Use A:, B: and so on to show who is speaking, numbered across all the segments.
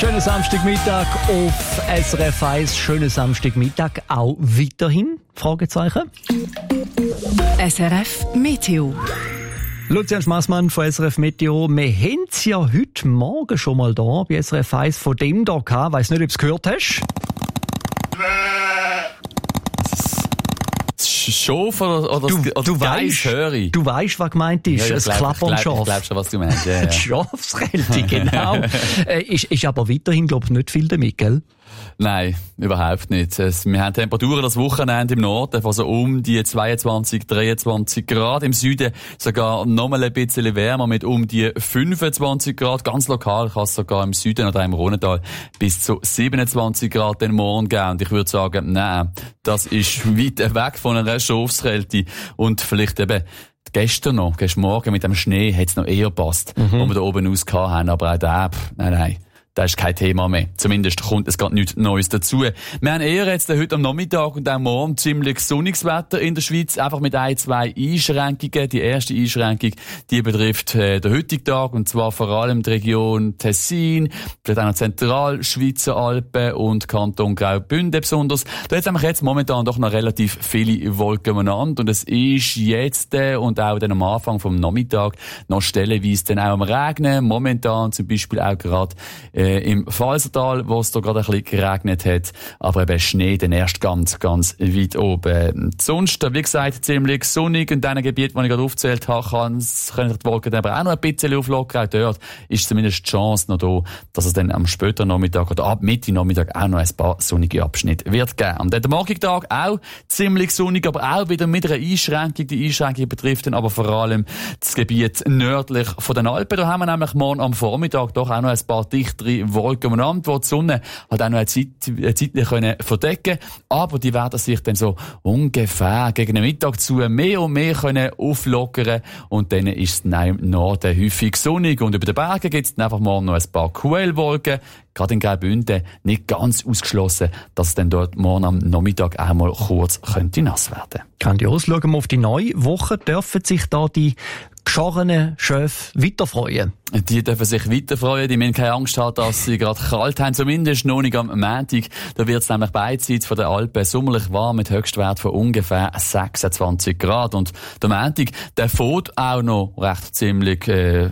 A: Schönen Samstagmittag auf SRF 1. Schönen Samstagmittag auch weiterhin? Fragezeichen.
B: SRF Meteo.
A: Lucian Schmassmann von SRF Meteo. Wir haben es ja heute Morgen schon mal da bei SRF 1 von dem da gehabt. Ich weiss nicht, ob du es gehört hast.
C: Schaf oder
A: du
C: Geiss, höre ich.
A: Du weißt, was gemeint ist.
C: Ja,
A: ein Klappern Schaf.
C: Ich glaube schon, was du meinst. Ja.
A: Schafskälte, genau. Ist aber weiterhin, glaube ich, nicht viel damit, gell?
C: Nein, überhaupt nicht. Wir haben Temperaturen das Wochenende im Norden von so um die 22, 23 Grad. Im Süden sogar noch mal ein bisschen wärmer mit um die 25 Grad. Ganz lokal kann es sogar im Süden oder im Rhonental bis zu 27 Grad den Morgen geben. Und ich würde sagen, nein, das ist weit weg von einer Schafskälte. Und vielleicht eben gestern Morgen mit dem Schnee hat es noch eher gepasst, wo wir da oben aus hatten. Aber auch da, nein. Das ist kein Thema mehr. Zumindest kommt es gerade nichts Neues dazu. Wir haben eher jetzt heute am Nachmittag und auch morgen ziemlich sonniges Wetter in der Schweiz. Einfach mit ein, zwei Einschränkungen. Die erste Einschränkung, die betrifft den heutigen Tag. Und zwar vor allem die Region Tessin, vielleicht auch noch Zentralschweizer Alpen und Kanton Graubünden besonders. Da hat es jetzt momentan doch noch relativ viele Wolken umeinander. Und es ist jetzt und auch dann am Anfang vom Nachmittag noch stellenweise dann auch am Regnen. Momentan zum Beispiel auch gerade im Falsertal, wo es da gerade ein bisschen geregnet hat, aber eben Schnee dann erst ganz, ganz weit oben. Sonst, wie gesagt, ziemlich sonnig. In diesen Gebieten, die ich gerade aufgezählt habe, können die Wolken aber auch noch ein bisschen auflockern. Auch dort ist zumindest die Chance noch da, dass es dann am späteren Nachmittag oder ab Mitte Nachmittag auch noch ein paar sonnige Abschnitte wird geben. Und der morgige Tag auch ziemlich sonnig, aber auch wieder mit einer Einschränkung. Die Einschränkung betrifft dann aber vor allem das Gebiet nördlich von den Alpen. Da haben wir nämlich morgen am Vormittag doch auch noch ein paar dichtere Wolken umeinander, wo die Sonne hat auch noch eine Zeit verdecken können. Aber die werden sich dann so ungefähr gegen den Mittag zu mehr und mehr können auflockern. Und dann ist es im Norden häufig sonnig. Und über den Bergen gibt es dann einfach morgen noch ein paar Quellwolken. Gerade in Graubünden nicht ganz ausgeschlossen, dass es dann dort morgen am Nachmittag auch mal kurz könnte nass werden.
A: Grandios. Schauen wir auf die neue Woche. Dürfen sich da die geschorenen Schöfe weiter freuen?
C: Die dürfen sich weiter freuen. Die müssen keine Angst haben, dass sie gerade kalt haben. Zumindest noch nicht am Montag. Da wird es nämlich beidseits von den Alpen sommerlich warm mit Höchstwert von ungefähr 26 Grad. Und der Montag, der fährt auch noch recht ziemlich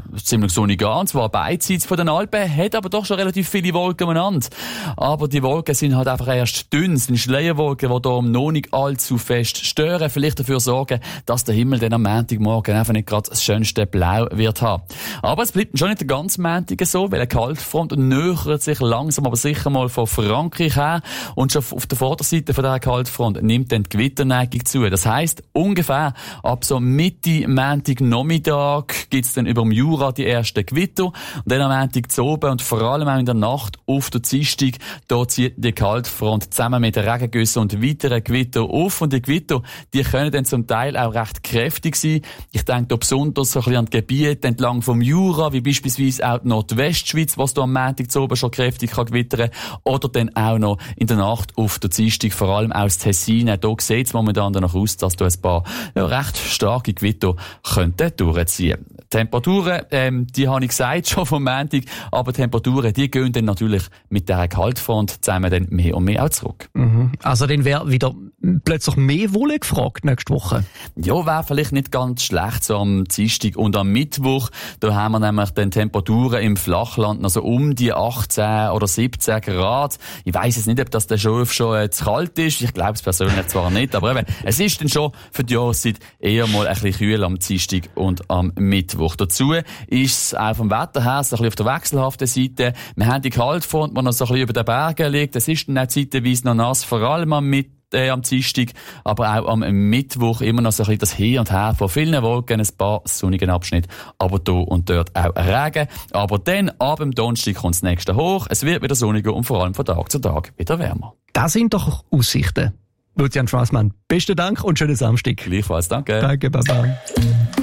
C: sonnig an. Und zwar beidseits von den Alpen, hat aber doch schon relativ viele Wolken umeinander. Aber die Wolken sind halt einfach erst dünn. Es sind Schleierwolken, die hier noch nicht allzu fest stören. Vielleicht dafür sorgen, dass der Himmel dann am Montagmorgen einfach nicht gerade das schönste Blau wird haben. Aber es bleibt schon nicht der ganze Montag so, weil eine Kaltfront nähert sich langsam aber sicher mal von Frankreich her. Und schon auf der Vorderseite von dieser Kaltfront nimmt dann die Gewitterneigung zu. Das heisst, ungefähr ab so Mitte Montagnachmittag gibt's dann über dem Jura die ersten Gewitter. Und dann am Montag zu oben und vor allem auch in der Nacht auf der Dienstag, da zieht die Kaltfront zusammen mit den Regengüssen und weiteren Gewitter auf. Und die Gewitter, die können dann zum Teil auch recht kräftig sein. Ich denke da besonders so ein bisschen an die Gebiete entlang vom Jura, wie beispielsweise auch die Nordwestschweiz, was da am Montag zu oben schon kräftig kann gewittern, oder dann auch noch in der Nacht auf der Dienstag, vor allem aus Tessin. Da sieht es momentan danach aus, dass da ein paar recht starke Gewitter könnten durchziehen. Temperaturen, die habe ich gesagt schon vom Montag, aber Temperaturen, die gehen dann natürlich mit dieser Kaltfront zusammen dann mehr und mehr auch zurück.
A: Also dann wäre wieder plötzlich mehr Wolle gefragt nächste Woche?
C: Ja, wäre vielleicht nicht ganz schlecht, so am Dienstag und am Mittwoch. Da haben wir nämlich dann Temperaturen im Flachland noch so um die 18 oder 17 Grad. Ich weiss jetzt nicht, ob das der Schaf schon zu kalt ist. Ich glaube es persönlich zwar nicht, aber eben, es ist dann schon für die Jahreszeit eher mal ein bisschen kühl am Dienstag und am Mittwoch. Dazu ist es auch vom Wetter her so ein bisschen auf der wechselhaften Seite. Wir haben die Kaltfront, die noch so ein bisschen über den Bergen liegt. Es ist dann auch zeitweise noch nass, vor allem am Dienstag, aber auch am Mittwoch immer noch so ein bisschen das Hin und Her von vielen Wolken, ein paar sonnigen Abschnitte, aber da und dort auch Regen. Aber dann, ab dem Donnerstag kommt das nächste hoch, es wird wieder sonniger und vor allem von Tag zu Tag wieder wärmer.
A: Das sind doch Aussichten. Lucian Schmassmann, besten Dank und schönen Samstag.
C: Gleichfalls, danke.
A: Danke, Baba.